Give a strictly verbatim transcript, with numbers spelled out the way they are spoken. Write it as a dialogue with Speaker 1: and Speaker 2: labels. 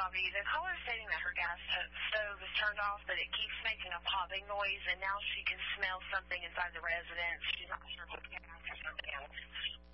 Speaker 1: Bobby, the caller is stating that her gas stove is turned off, but it keeps making a popping noise, and now she can smell something inside the residence. She's not sure if it's gas or something else.